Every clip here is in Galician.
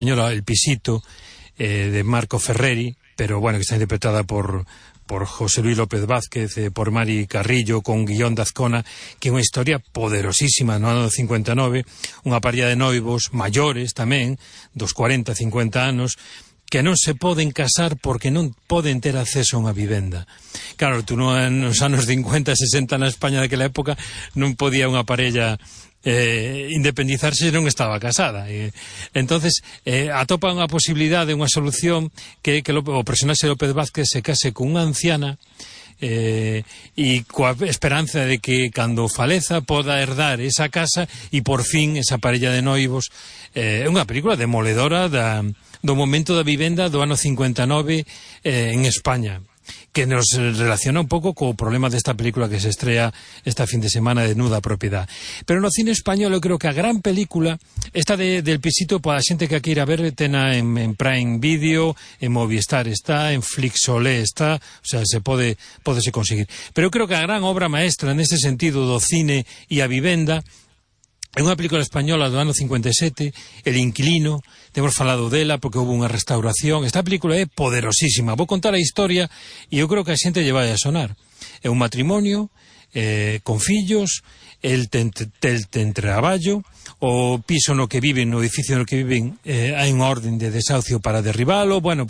El Pisito, de Marco Ferreri, pero bueno, que está interpretada por José Luis López Vázquez, por Mari Carrillo, con guión de Azcona, que é unha historia poderosísima no ano 59, unha parella de noivos maiores tamén, dos 40, 50 anos, que non se poden casar porque non poden ter acceso a unha vivenda. Claro, tú nos anos 50, 60 na España daquela época non podía unha parella independizarse se non estaba casada. Entonces atopa unha posibilidade, unha solución que o personaxe de López Vázquez se case con unha anciana e coa esperanza de que cando faleza poda herdar esa casa e por fin esa parella de noivos. É unha película demoledora do momento da vivenda do ano 59 en España, que nos relaciona un pouco co problema desta película que se estrea esta fin de semana, de Nuda Propiedad. Pero no cine español eu creo que a gran película, esta del Pisito, para a xente que a queira ver, tena en Prime Video, en Movistar está, en Flixolé está, o sea, pódese conseguir. Pero eu creo que a gran obra maestra nese sentido do cine e a vivenda é unha película española do ano 57, El Inquilino. Temos falado dela porque houve unha restauración. Esta película é poderosísima. Vou contar a historia e eu creo que a xente lle vai a sonar. É un matrimonio con fillos, el ten traballo, o piso no que viven, no edificio no que viven, hai unha orden de desahucio para derribalo, bueno,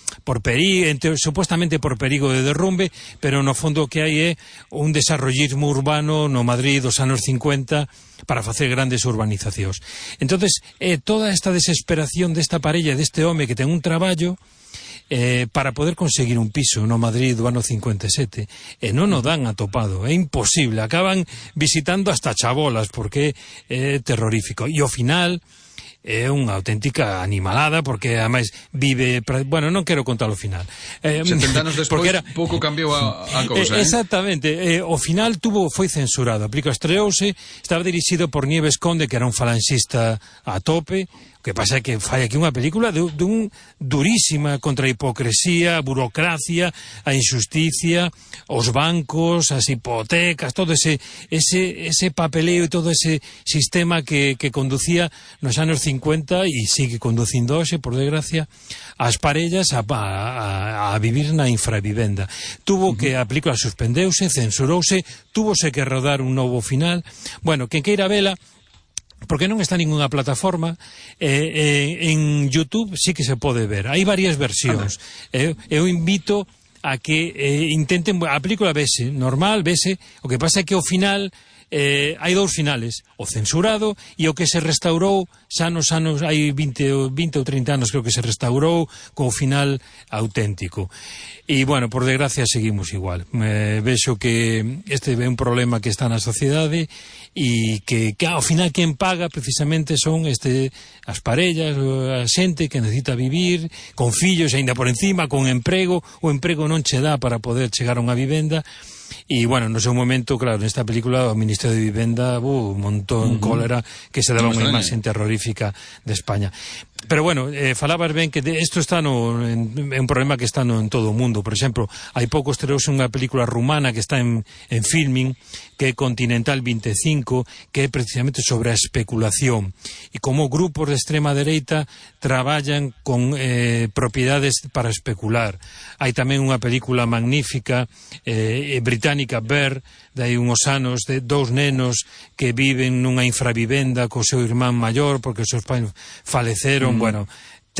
supuestamente por perigo de derrumbe, pero no fondo o que hai é un desarrollismo urbano no Madrid dos anos 50 para facer grandes urbanizacións. Entonces, toda esta desesperación desta parella, deste home que ten un traballo para poder conseguir un piso no Madrid do ano 57, e non o dan atopado, é imposible, acaban visitando hasta chabolas porque é terrorífico, e ao final é unha auténtica animalada, porque ademais vive... Bueno, non quero contar o final. 70 anos despois, pouco cambiou a cousa, Exactamente. O final foi censurado. A película estreouse, estaba dirixido por Nieves Conde, que era un falanxista a tope. O que pasa é que fai aquí unha película durísima contra a hipocresía, a burocracia, a injusticia, os bancos, as hipotecas, todo ese papeleo e todo ese sistema que conducía nos anos 50 e sigue conducindo hoxe, por desgracia, as parellas a vivir na infravivenda. A película suspendeuse, censurouse, túvose que rodar un novo final. Bueno, quen queira vela, porque non está en ninguna plataforma, en YouTube sí que se pode ver, hai varias versións. Eu invito a que intenten, a película vese normal, vese, o que pasa é que ao final hai dous finales, o censurado e o que se restaurou xa nos anos, hai 20 ou 30 anos creo que se restaurou co final auténtico. E, bueno, por desgracia seguimos igual. Vexo que este é un problema que está na sociedade e que ao final quen paga precisamente son as parellas, a xente que necesita vivir con fillos, aínda por encima, con emprego. O emprego non che dá para poder chegar a unha vivenda. E, bueno, no seu momento, claro, nesta película o Ministerio de Vivenda montou en cólera, que se daba unha imaxe terrorífica de España. Pero, bueno, falabas ben que isto está é un problema que está en todo o mundo. Por exemplo, hai pouco estreouse unha película rumana que está en filming, que é Continental 25, que é precisamente sobre a especulación e como grupos de extrema dereita traballan con propiedades para especular. Hai tamén unha película magnífica británica, Bear, de hai uns anos, de dous nenos que viven nunha infravivenda co seu irmán maior porque os seus pais faleceron. Bueno,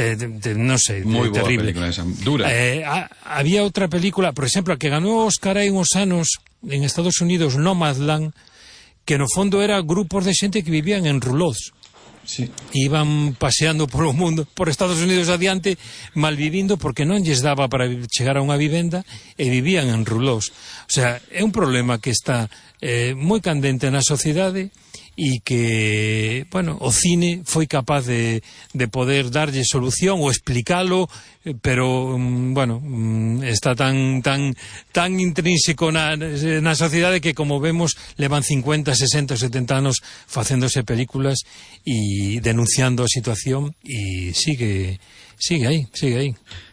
non sei, moi boa terrible película esa, dura. Había outra película, por exemplo, a que ganou Oscar hai uns anos en Estados Unidos, Nomadland, que no fondo era grupos de xente que vivían en roulots. Sí. Iban paseando polo mundo, por Estados Unidos adiante, malvivindo porque non lles daba para chegar a unha vivenda e vivían en roulots. O sea, é un problema que está moi candente na sociedade e que, bueno, o cine foi capaz de poder darlle solución ou explicalo, pero, bueno, está tan intrínseco na sociedade que, como vemos, levan 50, 60, 70 anos facéndose películas e denunciando a situación e sigue aí.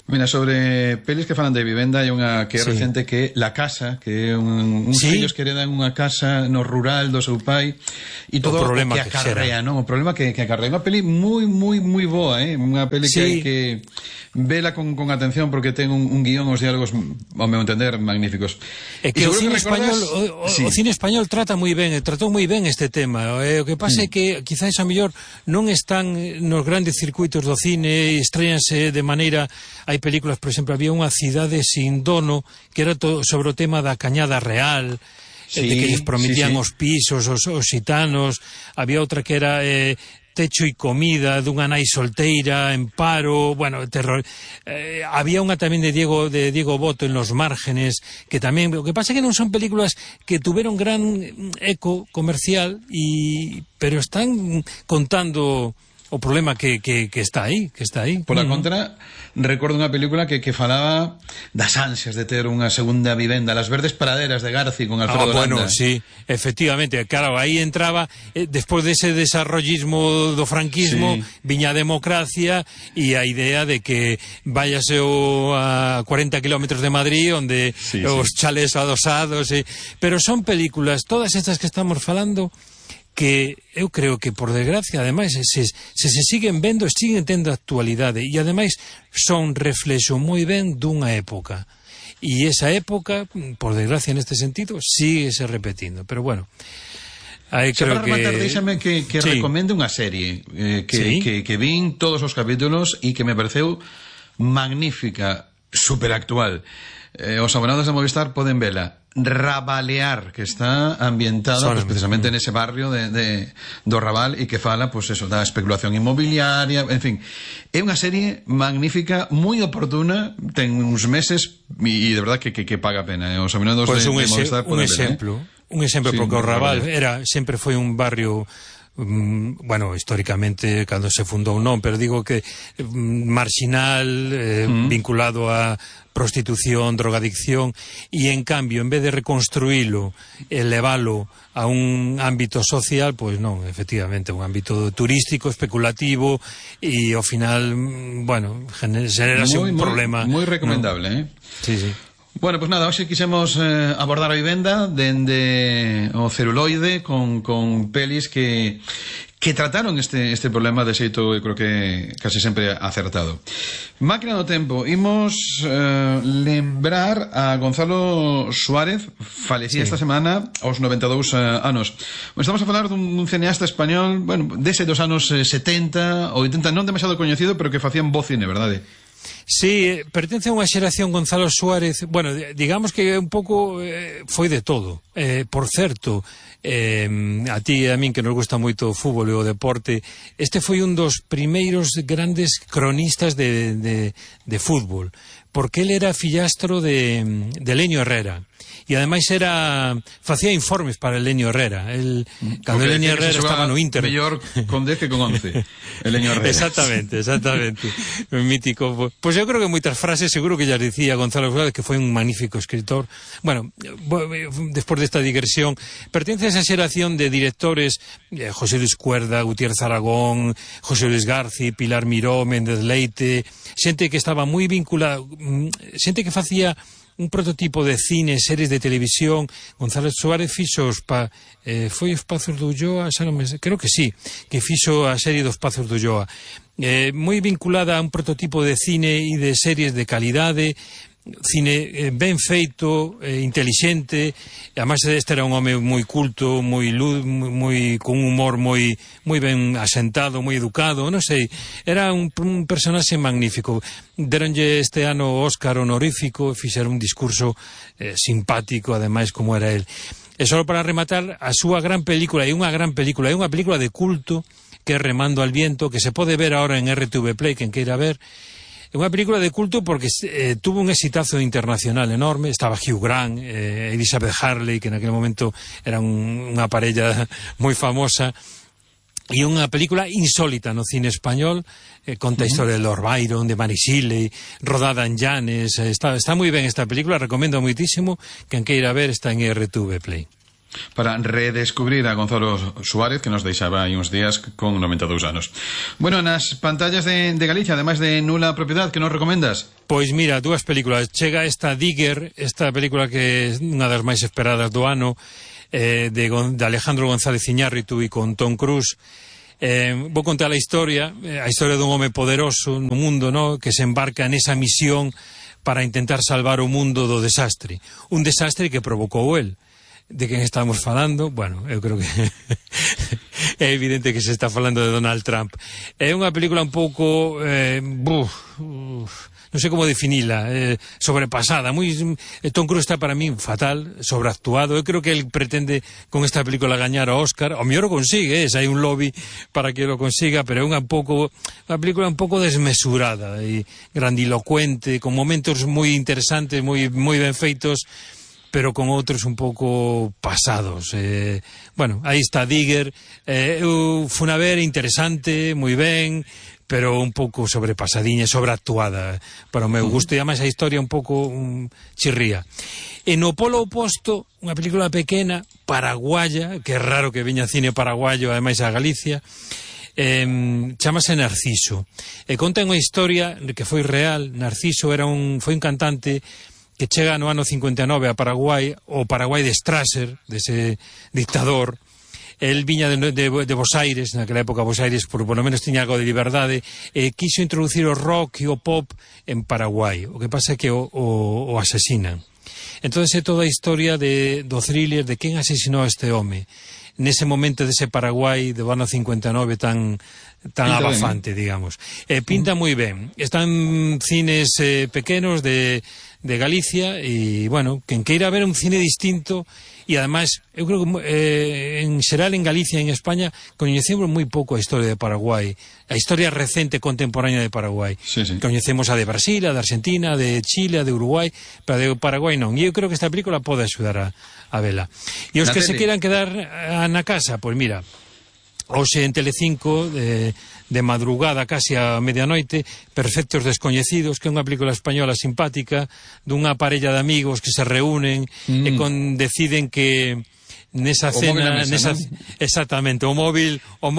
Mira, sobre pelis que falan de vivenda hai unha que é recente que é La Casa, que é uns fillos que heredan unha casa no rural do seu pai e todo o que acarrea, non? O problema que acarrea. Unha peli moi boa, unha peli que hai que vela con atención porque ten un guión, os diálogos, ao meu entender, magníficos. É que o cine español o cine español tratou moi ben este tema. O que pasa é que quizás a mellor non están nos grandes circuitos do cine, estréanse de maneira. Hai películas, por exemplo, había unha Cidade sin dono que era todo sobre o tema da Cañada Real, de que lles prometían os pisos, os xitanos. Había outra que era Techo e comida, dunha nai solteira en paro, bueno, terror. Había unha tamén de Diego Boto en Los márgenes, que tamén, o que pasa é que non son películas que tuveron gran eco comercial, pero están contando o problema que está aí, Pola contra, recordo unha película que falaba das ansias de ter unha segunda vivenda, Las verdes praderas de Garci con Alfredo Landa. Bueno, sí, efectivamente, claro, aí entraba despois dese desarrollismo do franquismo, viña a democracia e a idea de que váyase a 40 kilómetros de Madrid onde os chalés adosados, pero son películas, todas estas que estamos falando, que eu creo que, por desgracia, ademais, se siguen vendo, siguen tendo actualidade, e ademais son reflexo moi ben dunha época, e esa época, por desgracia neste sentido, sigue se repetindo, pero bueno, aí creo que... Deixame que recomende unha serie que vin todos os capítulos e que me pareceu magnífica, superactual. Os abonados de Movistar poden vela. Rabalear, que está ambientada pues, precisamente nese barrio do Raval e que fala, pues eso, da especulación inmobiliaria, en fin. É unha serie magnífica, moi oportuna, ten uns meses e de verdad que paga a pena. Os abonados de Movistar poden vela. Un exemplo, porque o Raval sempre foi un barrio... bueno, históricamente cando se fundou non, pero digo que marxinal, vinculado a prostitución, drogadicción, e en cambio, en vez de reconstruílo, elevalo a un ámbito social, pois non, efectivamente, un ámbito turístico, especulativo, e ao final, bueno, generase un problema. Moi recomendable, ¿no? Sí. Bueno, pues nada, hoxe quixemos abordar a vivenda dende o celuloide con pelis que trataron este problema de xeito, eu creo que casi sempre acertado. Máquina do tempo, imos lembrar a Gonzalo Suárez, falecía esta semana aos 92 anos. Estamos a falar dun cineasta español, bueno, dese dos anos 70, 80, non demasiado coñecido, pero que facían bo cine, verdade? Sí, pertence a unha xeración Gonzalo Suárez, bueno, digamos que un pouco foi de todo. Por certo, a ti e a min que nos gusta moito o fútbol e o deporte, este foi un dos primeiros grandes cronistas de fútbol, porque ele era fillastro de Leño Herrera. E ademais facía informes para Leño Herrera. Cando Leño Herrera estaba no Inter. Mellor con 10 que con 11. Leño Herrera. Exactamente. Mítico. Pois eu creo que moitas frases seguro que ya dicía Gonzalo Suárez, que foi un magnífico escritor. Bueno, despois desta digresión, pertence a esa xeración de directores, José Luis Cuerda, Gutiérrez Aragón, José Luis Garci, Pilar Miró, Méndez Leite, xente que estaba moi vinculada, xente que facía un prototipo de cine, series de televisión. Gonzalo Suárez fixo foi os Pazos do Ulloa, creo que sí, que fixo a serie dos Pazos do Ulloa, moi vinculada a un prototipo de cine e de series de calidade, cine ben feito, intelixente. Además este era un home moi culto, moi con un humor moi ben asentado, moi educado, non sei, era un personaxe magnífico. Deronlle este ano o Óscar honorífico e fixeron un discurso simpático, ademais, como era el. E só para rematar, a súa gran película, é unha película de culto, que é Remando al viento, que se pode ver ahora en RTV Play, quen queira ver. É unha película de culto porque tuvo un exitazo internacional enorme. Estaba Hugh Grant, Elizabeth Harley, que en aquel momento era unha parella moi famosa, e unha película insólita no cine español. Conta a historia de Lord Byron, de Mary Shelley, rodada en Llanes. Está moi ben esta película, recomendo moitísimo. Quen queira ver está en RTV Play. para redescubrir a Gonzalo Suárez, que nos deixaba hai uns días con 92 anos. Bueno, nas pantallas de Galicia, ademais de Nula Propiedad, que nos recomendas? Pois mira, dúas películas. Chega esta Digger, esta película que é unha das máis esperadas do ano, de Alejandro González Iñárritu e con Tom Cruise. Vou contar a historia dun home poderoso no mundo, ¿no?, que se embarca nesa misión para intentar salvar o mundo do desastre. Un desastre que provocou el. De quen estamos falando? Bueno, eu creo que é evidente que se está falando de Donald Trump. É unha película un pouco non sei como definila, sobrepasada. Tom Cruise está para mí fatal, sobreactuado. Eu creo que el pretende con esta película gañar o Oscar, ao mellor o consigue, hai un lobby para que lo consiga, pero é unha película un pouco desmesurada e grandilocuente, con momentos moi interesantes, moi ben feitos, pero con outros un pouco pasados. Bueno, aí está Digger. Eu fui a ver, interesante, moi ben, pero un pouco sobrepasadiña, sobreactuada para o meu gusto, e ademais a historia un pouco chirría. E no polo oposto, unha película pequena, paraguaya, que é raro que veña cine paraguayo, ademais a Galicia, chamase Narciso. E conta unha historia que foi real. Narciso foi un cantante que chega no ano 59 a Paraguai, o Paraguai de Strasser, dese dictador. El viña de Bos Aires, naquela época Bos Aires por lo menos tiña algo de liberdade, e quiso introducir o rock e o pop en Paraguai. O que pasa é que o asesinan. Entón é toda a historia do thriller de quen asesinou a este home nese momento dese Paraguai do ano 59 tan abafante, digamos. Pinta moi ben. Están cines pequenos de Galicia, e, bueno, quen queira ver un cine distinto, e, ademais, eu creo que, en xeral, en Galicia e en España, coñecemos moi pouco a historia de Paraguai, a historia recente contemporánea de Paraguai. Sí. Coñecemos a de Brasil, a de Argentina, a de Chile, a de Uruguai, pero a de Paraguai non. E eu creo que esta película pode axudar a vela. E os que se queran quedar na casa, pois mira, hoxe en Telecinco, de madrugada, casi a medianoite, Perfectos Descoñecidos, que é unha película española simpática, dunha parella de amigos que se reúnen e deciden que nesa cena, exactamente, o móvil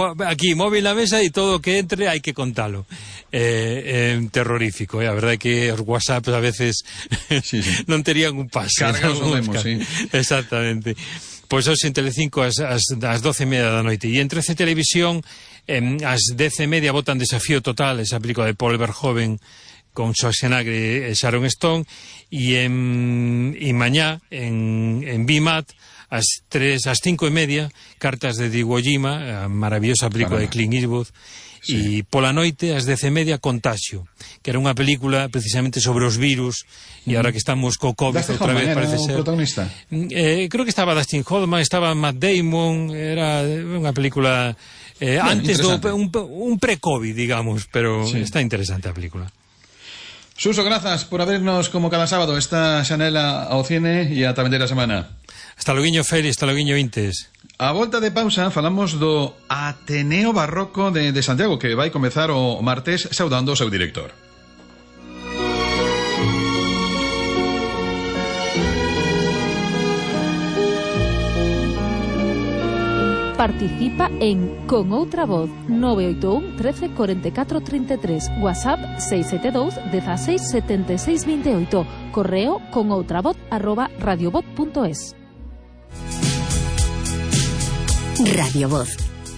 na mesa, e todo o que entre hai que contalo. Terrorífico, a verdade é que os WhatsApps a veces non terían un pase. Cargas o demo, sí. Exactamente. Pois hoxe en Telecinco ás 12:30 da noite. E en 13 Televisión, ás 10:30 botan Desafío Total, esa película de Paul Verhoeven con Schwarzenegger e Sharon Stone. E mañá en BIMAT ás 5:30, Cartas de Iwo Jima, a maravillosa película de Clint Eastwood. E pola noite, ás 10:30, Contagio, que era unha película precisamente sobre os virus, e agora que estamos co COVID outra vez, parece ser protagonista. Creo que estaba Dustin Hoffman, estaba Matt Damon, era unha película antes un pre-COVID, digamos, pero está interesante a película. Suso, grazas por habernos, como cada sábado, esta xanela ao cine e a tamén da semana. Hasta loguiño, Félix, hasta loguiño, Vintes. A volta de pausa falamos do Ateneo Barroco de Santiago, que vai comezar o martes saudando o seu director. Participa en Con Outra Voz 981 13 44 33, WhatsApp 672 16 76 28, correo conoutravoz@radiovoz.es. Radio Voz.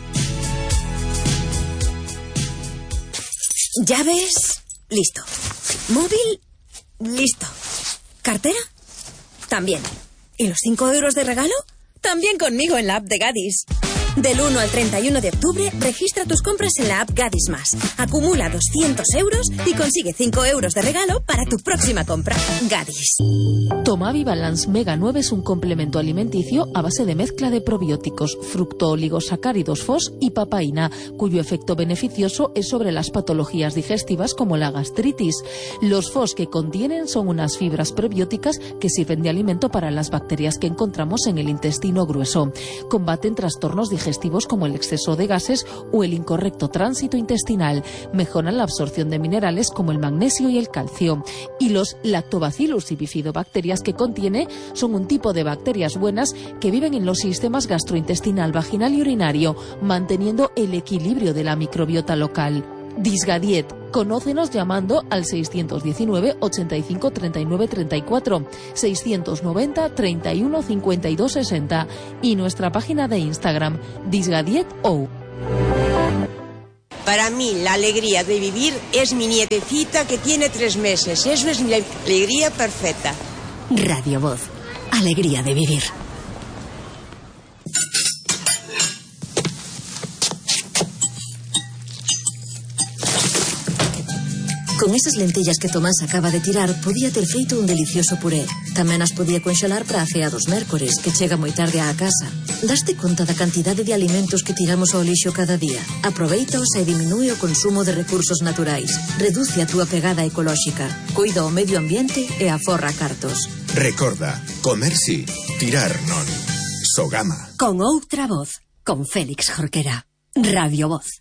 ¿Llaves? Listo. ¿Móvil? Listo. ¿Cartera? También. ¿Y los 5 euros de regalo? También conmigo en la app de Gadis. Del 1 al 31 de octubre, registra tus compras en la app Gadis Más. Acumula 200 euros y consigue 5 euros de regalo para tu próxima compra. Gadis. Tomavi Balance Mega 9 es un complemento alimenticio a base de mezcla de probióticos, fructooligosacáridos FOS y papaína, cuyo efecto beneficioso es sobre las patologías digestivas como la gastritis. Los FOS que contienen son unas fibras prebióticas que sirven de alimento para las bacterias que encontramos en el intestino grueso. Combaten trastornos digestivos digestivos como el exceso de gases o el incorrecto tránsito intestinal. Mejoran la absorción de minerales como el magnesio y el calcio. Y los lactobacillus y bifidobacterias que contiene son un tipo de bacterias buenas que viven en los sistemas gastrointestinal, vaginal y urinario, manteniendo el equilibrio de la microbiota local. Disgadiet. Conócenos llamando al 619 85 39 34, 690 31 52 60 y nuestra página de Instagram, disgadietou. Para mí la alegría de vivir es mi nietecita que tiene 3 meses. Eso es la alegría perfecta. Radio Voz. Alegría de vivir. Con esas lentellas que Tomás acaba de tirar, podía ter feito un delicioso puré. Tamén as podía conxelar para a cea dos mércores, que chega moi tarde á casa. Daste conta da cantidade de alimentos que tiramos ao lixo cada día? Aproveitaos e diminúe o consumo de recursos naturais. Reduce a túa pegada ecolóxica. Cuida o medio ambiente e aforra cartos. Recorda, comer sí, tirar non. Sogama. Con outra voz, con Félix Jorquera. Radio Voz.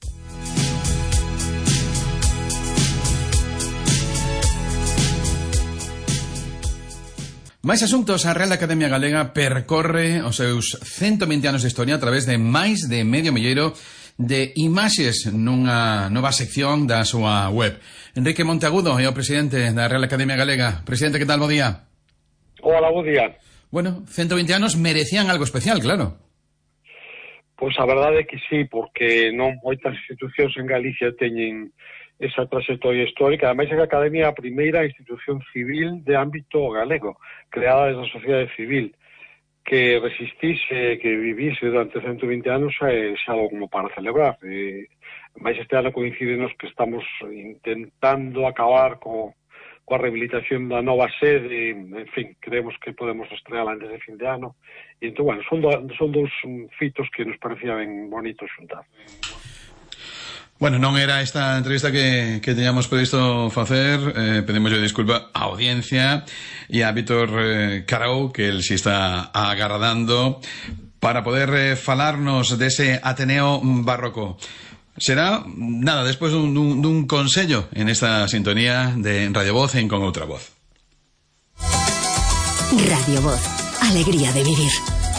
Máis asuntos, a Real Academia Galega percorre os seus 120 anos de historia a través de máis de medio milleiro de imaxes nunha nova sección da súa web. Enrique Monteagudo é o presidente da Real Academia Galega. Presidente, que tal? Bo día. Hola, bo día. Bueno, 120 anos merecían algo especial, claro. Pois a verdade é que sí, porque non moitas institucións en Galicia teñen esa trayectoria histórica. Ademais, é que a Academia é a primeira institución civil de ámbito galego, creada desde a sociedade civil, que resistise, que vivise durante 120 anos é algo como para celebrar. Ademais, este ano coincidenos que estamos intentando acabar coa rehabilitación da nova sede, en fin, creemos que podemos estreala antes de fin de ano, e entón, bueno, son dos fitos que nos parecía ben bonito xuntar. Bueno, non era esta entrevista que teñamos previsto facer. Pedimos disculpa á audiencia e a Víctor Carao, que el si está agardando para poder falarnos dese Ateneo Barroco. Será, nada, despois dun consello en esta sintonía de Radio Voz en Con Outra Voz. Radio Voz. Alegría de vivir.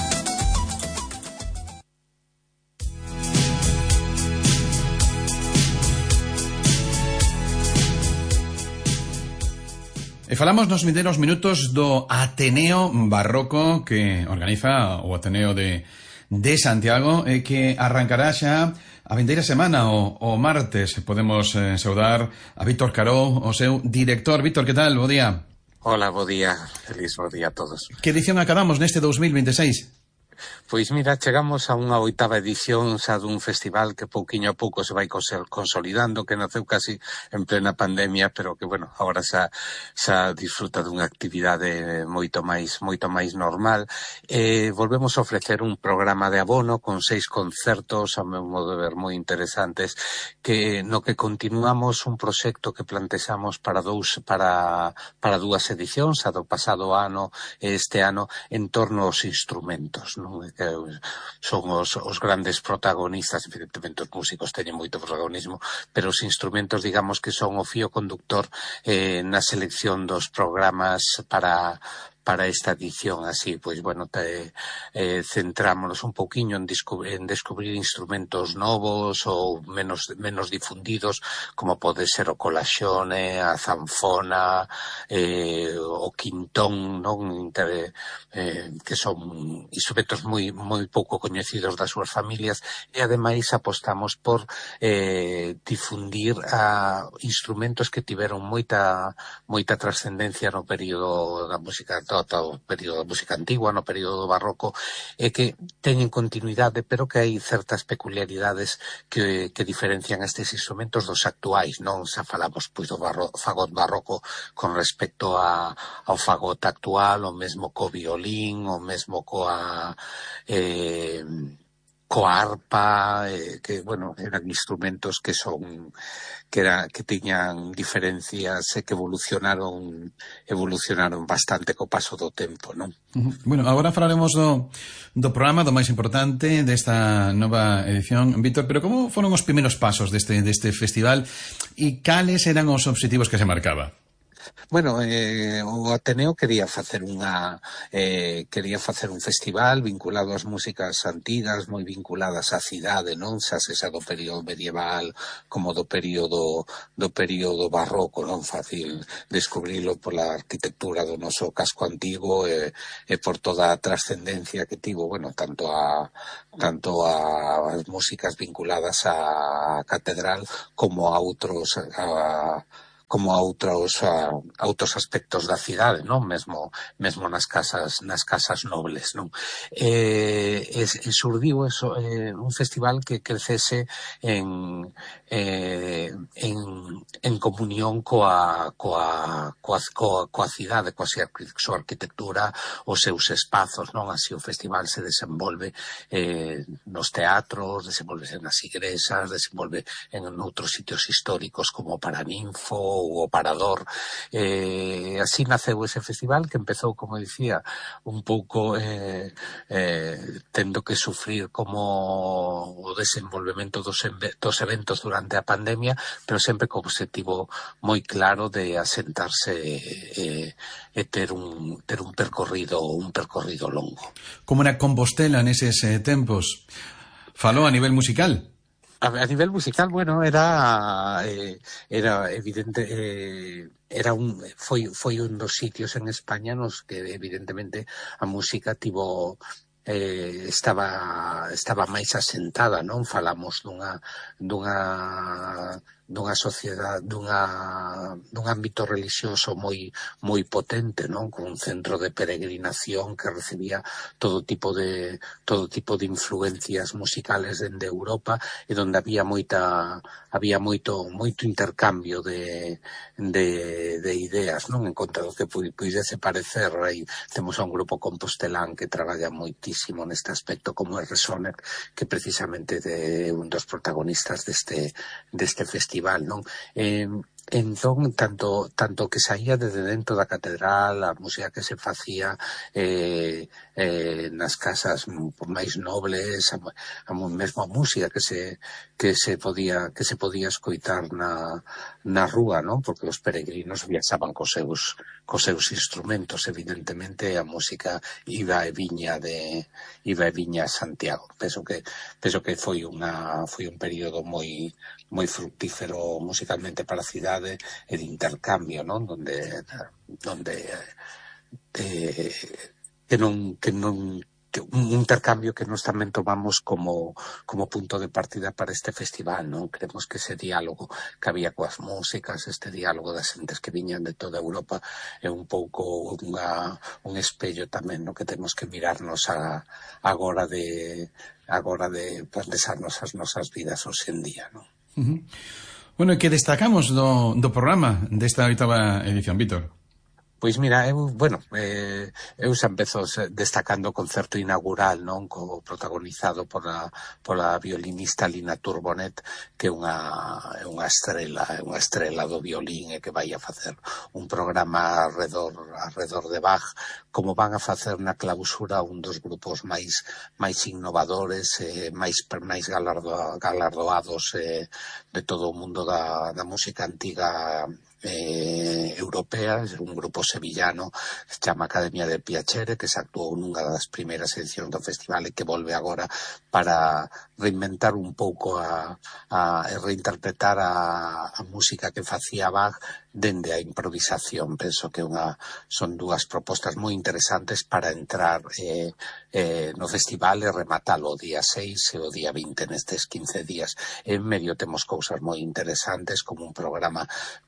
E falamos nos vindeiros minutos do Ateneo Barroco que organiza o Ateneo de Santiago e que arrancará xa a vindeira semana o martes. Podemos saudar a Víctor Carao, o seu director. Víctor, que tal? Bo día. Hola, bo día. Feliz bo día a todos. Que edición acabamos neste 2026? Pois mira, chegamos a unha 8ª edición xa dun festival que pouquiño a pouco se vai consolidando, que naceu casi en plena pandemia, pero que, bueno, agora xa disfruta dunha actividade moito máis normal. Volvemos a ofrecer un programa de abono con 6 concertos, a meu modo de ver, moi interesantes, no que continuamos un proxecto que plantexamos para dúas edicións, a do pasado ano e este ano, en torno aos instrumentos, non? Que son os grandes protagonistas. Evidentemente os músicos teñen moito protagonismo, pero os instrumentos, digamos, que son o fío conductor na selección dos programas para esta edición. Así, pois, bueno, centrámonos un pouquiño en descubrir instrumentos novos ou menos difundidos, como pode ser o colaxone, a zanfona, o quintón, non? Que son instrumentos moi pouco coñecidos das súas familias, e ademais apostamos por difundir a instrumentos que tiveron moita trascendencia no período da música, todo o período da música antigua, no período do barroco, e que teñen continuidade, pero que hai certas peculiaridades que diferencian estes instrumentos dos actuais, non? Xa falamos pois do fagot barroco con respecto ao fagot actual, o mesmo co violín, o mesmo coa arpa, que, bueno, eran instrumentos que tiñan diferencias e que evolucionaron bastante co paso do tempo, non? Bueno, agora falaremos do programa, do máis importante desta nova edición. Víctor, pero como foron os primeiros pasos deste festival e cales eran os obxectivos que se marcaba? Bueno, o Ateneo quería facer un festival vinculado ás músicas antigas, moi vinculadas á cidade, non? Xa sexa do período medieval como do período barroco, non? Fácil descubrilo pola arquitectura do noso casco antigo e por toda a trascendencia que tivo, bueno, tanto a músicas vinculadas á catedral como a outros aspectos da cidade, non? Mesmo nas casas nobles, non? Surdiu eso, un festival que crecese en comunión coa cidade, coa súa arquitectura, os seus espazos, non? Así o festival se desenvolve nos teatros, desenvolve nas igrexas, desenvolve en outros sitios históricos como Paraninfo ou o Parador. Así naceu ese festival que empezou, como dicía, un pouco tendo que sufrir como o desenvolvemento dos eventos durante a pandemia, pero sempre co objetivo moi claro de asentarse e ter un percorrido longo. Como era Compostela neses tempos? Falou a nivel musical? A nivel musical, bueno, era evidente, foi un dos sitios en España nos que evidentemente a música estaba máis asentada, non? Falamos dunha sociedade, dun ámbito religioso moi potente, non? Con un centro de peregrinación que recibía todo tipo de influencias musicales dende Europa e donde había moito intercambio de ideas, non? En contra do que puidese parecer, aí temos a un grupo compostelán que traballa moitísimo neste aspecto, como é Resoner, que precisamente é un dos protagonistas deste festival, non? Entón, tanto que saía desde dentro da catedral, a música que se facía nas casas máis nobles, mesmo a música que se podía escoitar na rúa, non? Porque os peregrinos viaxaban cos seus instrumentos, evidentemente a música iba e viña a Santiago. Penso que foi un período moi fructífero musicalmente para a cidade e de intercambio, non? Donde un intercambio que nós tamén tomamos como punto de partida para este festival, non? Creemos que ese diálogo que había coas músicas, este diálogo das xentes que viñan de toda Europa é un pouco un espello tamén, no? Que temos que mirarnos agora de pensarnos as nosas vidas hoxe en día, non? Bueno, e que destacamos do programa desta 8ª edición, Víctor? Pois mira, eu xa empezo destacando o concerto inaugural, non? Protagonizado pola violinista Lina Turbonet, que é unha estrela do violín e que vai a facer un programa arredor de Bach, como van a facer na clausura un dos grupos máis innovadores, máis galardoados de todo o mundo da música antiga europea, é un grupo sevillano que se chama Academia de Piacere, que se actuou nunha das primeiras edicións do festival e que volve agora para reinventar un pouco reinterpretar a música que facía Bach dende a improvisación. Penso que son dúas propostas moi interesantes para entrar no festival e rematalo o día 6 e o día 20 nestes 15 días. En medio temos cousas moi interesantes como un programa con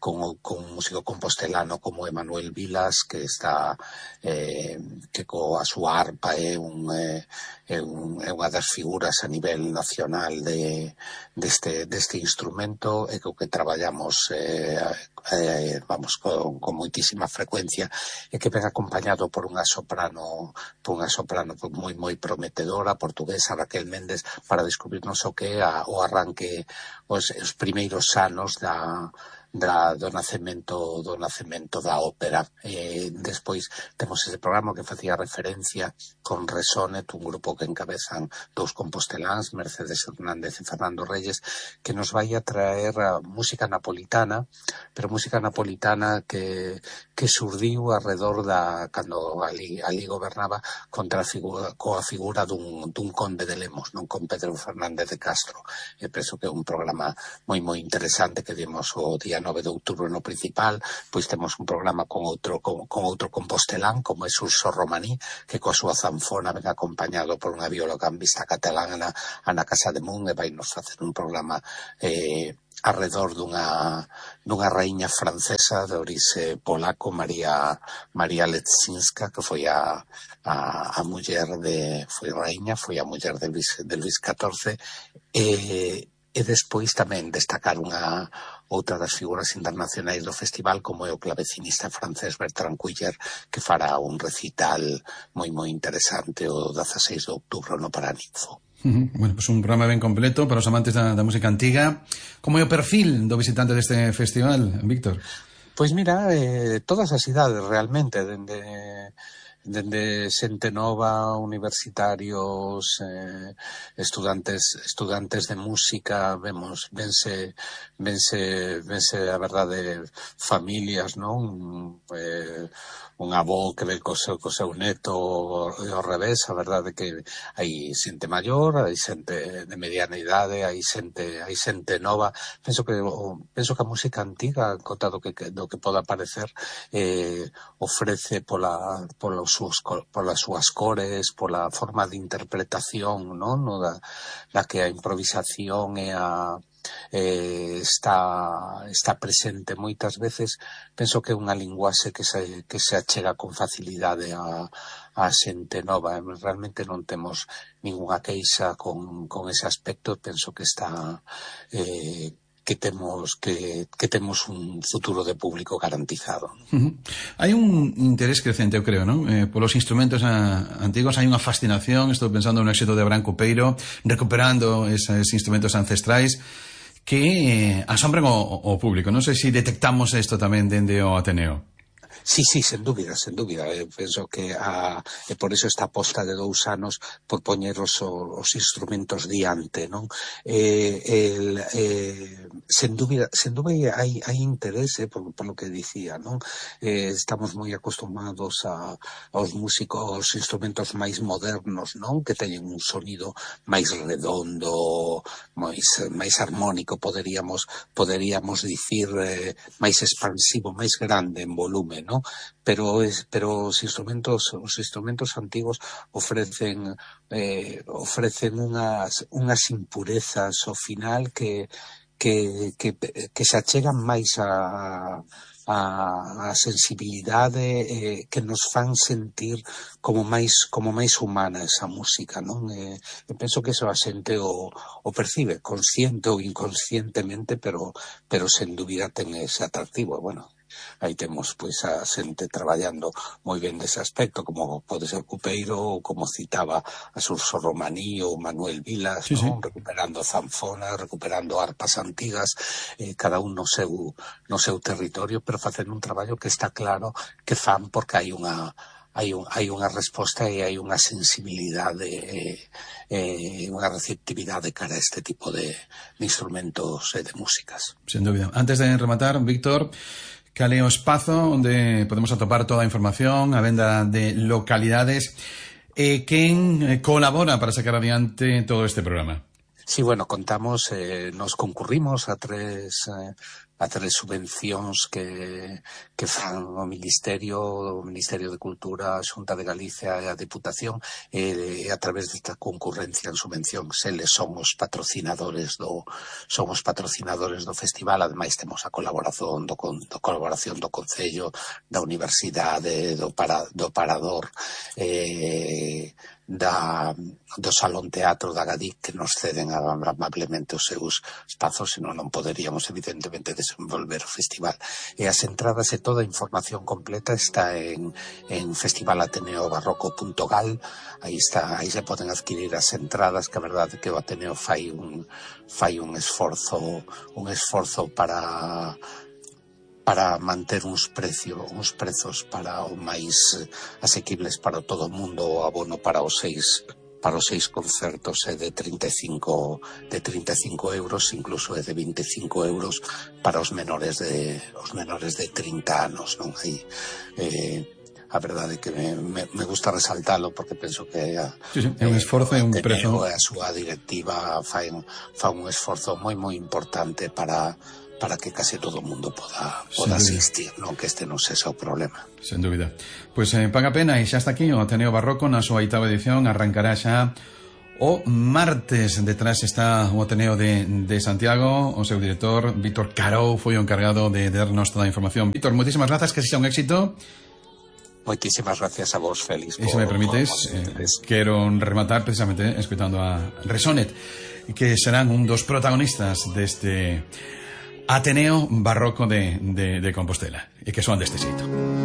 con un músico compostelano como Emanuel Vilas, que está que coa súa arpa é unha das figuras a nivel nacional deste instrumento, e co que traballamos vamos con moitísima frecuencia, e que ven acompañado por unha soprano moi prometedora, portuguesa, Raquel Méndez, para descubrirnos o que é o arranque, os primeiros anos do nacemento da ópera. Despois temos ese programa que facía referencia con Resonet, un grupo que encabezan dous composteláns, Mercedes Hernández e Fernando Reyes, que nos vai a traer a música napolitana, pero música napolitana que surdiu alrededor cando ali gobernaba coa figura dun conde de Lemos, non, con Pedro Fernández de Castro. Penso que é un programa moi interesante que vimos o día 9 de outubro no principal. Pois temos un programa con outro compostelán, como é Surso Romaní, que coa súa zanfona ven acompañado por unha violocambista catalana, Ana Casademun, e vai nos facer un programa alrededor dunha raíña francesa de orixe polaco, María Leczinska, que foi a muller foi a muller de Luís XIV, e despois tamén destacar outra das figuras internacionais do festival, como é o clavecinista francés Bertrand Couillard, que fará un recital moi interesante o 16 de outubro no Paraninfo. Bueno, pues un programa ben completo para os amantes da música antiga. Como é o perfil do visitante deste festival, Víctor? Pois mira, todas as idades realmente, dende xente nova, universitarios, estudantes de música, vense a verdade, familias, non? Un avó que ve co seu neto ao revés. A verdade que hai xente maior, hai xente de mediana idade, hai xente nova. Penso que a música antiga, conta do que poda parecer, ofrece polas súas cores, pola forma de interpretación, non? Da que a improvisación está presente moitas veces. Penso que é unha linguaxe que se achega con facilidade a xente nova. Realmente non temos ningunha queixa con ese aspecto. Penso que está que temos un futuro de público garantizado. Hai un interés crecente, eu creo, non? Polos instrumentos antigos hai unha fascinación. Estou pensando no éxito de Abraham Coupeiro, recuperando esos instrumentos ancestrais que asombran o público. Non sei se detectamos isto tamén dende o Ateneo. Sí, sen dúbida. Penso que por eso esta aposta de 2 anos por poñer os instrumentos diante, non? Sen dúbida hai interese por lo que dicía, non? Estamos moi acostumados aos músicos, aos instrumentos máis modernos, non? Que teñen un sonido máis redondo, máis armónico, poderíamos dicir, máis expansivo, máis grande en volume, non? Pero os instrumentos antigos ofrecen unhas impurezas ao final que se achegan máis a sensibilidade, que nos fan sentir como máis humana esa música, non? Eu penso que eso a xente o percibe, consciente ou inconscientemente, pero sen dúbida ten ese atractivo. Bueno, aí temos pois a xente traballando moi ben dese aspecto, como pode ser Coupeiro, ou como citaba a Surso Romaní ou Manuel Vilas, sí. Recuperando zanfonas, recuperando arpas antigas, cada un no seu territorio, pero facendo un traballo que está claro que fan porque hai unha resposta e hai unha sensibilidade unha receptividade cara a este tipo de instrumentos e de músicas. Sen dúbida. Antes de rematar, Víctor, cal é o espazo onde podemos atopar toda a información, a venda de localidades e quen colabora para sacar adiante todo este programa? Sí, bueno, contamos, nos concurrimos a tres subvencións que fan o Ministerio de Cultura, a Xunta de Galicia e a Deputación, e a través desta concurrencia en subvencións eles son os patrocinadores do festival. Ademais temos a colaboración do Concello, da Universidade, do Parador, do Salón Teatro da Gadic, que nos ceden amablemente os seus espazos, senón non poderíamos evidentemente desenvolver o festival. E as entradas e toda a información completa está en festivalateneobarroco.gal. aí se poden adquirir as entradas, que a verdade que o Ateneo fai un esforzo para manter uns prezos para o máis asequibles para todo o mundo. O abono para os seis concertos é de 35 euros, incluso é de 25 euros para os menores de 30 anos, non? Aí a verdade que me gusta resaltalo, porque penso que é un esforzo e un prezo, a súa directiva fan un esforzo moi importante para que case todo o mundo poda asistir, non que este non sexa o problema. Sen dúbida. Pois paga pena, e xa está aquí o Ateneo Barroco na súa 8ª edición. Arrancará xa o martes. Detrás está o Ateneo de Santiago. O seu director, Víctor Carou, foi o encargado de darnos toda a información. Víctor, moitísimas grazas, que sexa un éxito. Moitísimas gracias a vos, Félix. E se me permites, quero rematar precisamente escutando a Resonet, que serán un dos protagonistas deste Ateneo Barroco de Compostela, e que son deste xeito.